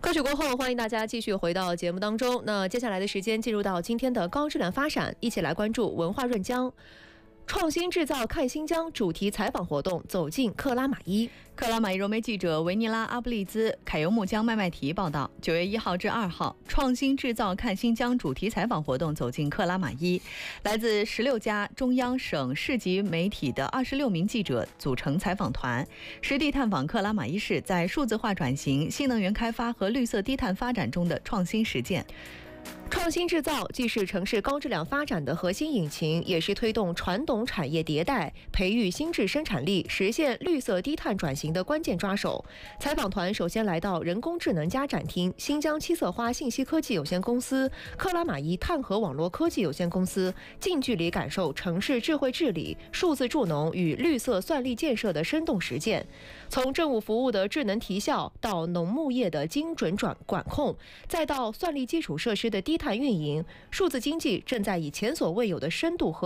歌曲过后，欢迎大家继续回到节目当中。那接下来的时间进入到今天的高质量发展，一起来关注文化润江。创新制造看新疆主题采访活动走进克拉玛依。 克拉玛依融媒记者维尼拉·阿布利兹、凯尤木江麦麦提报道，9月1号至2号，创新制造看新疆主题采访活动走进克拉玛依，来自16家中央、省、市级媒体的26名记者组成采访团，实地探访克拉玛依市在数字化转型、新能源开发和绿色低碳发展中的创新实践。 创新制造既是城市高质量发展的核心引擎，也是推动传统产业迭代、培育新质生产力、实现绿色低碳转型的关键抓手。采访团首先来到人工智能加展厅、新疆七色花信息科技有限公司、克拉玛依碳核网络科技有限公司，近距离感受城市智慧治理、数字助农与绿色算力建设的生动实践。从政务服务的智能提效，到农牧业的精准管控，再到算力基础设施的低碳运营，数字经济正在以前所未有的深度和